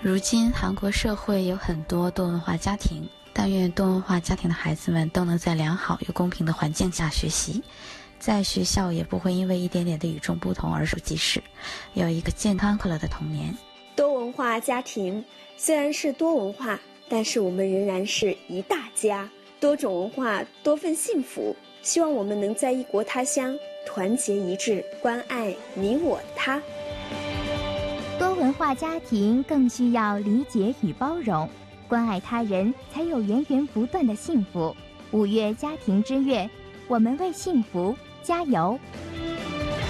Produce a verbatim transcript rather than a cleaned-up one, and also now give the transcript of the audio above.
如今韩国社会有很多多文化家庭，但愿多文化家庭的孩子们都能在良好又公平的环境下学习，在学校也不会因为一点点的与众不同而受歧视，有一个健康快乐的童年。 多文化家庭虽然是多文化，但是我们仍然是一大家，多种文化，多份幸福。希望我们能在异国他乡团结一致，关爱你我他。 多文化家庭更需要理解与包容，关爱他人才有源源不断的幸福。五月家庭之月，我们为幸福加油。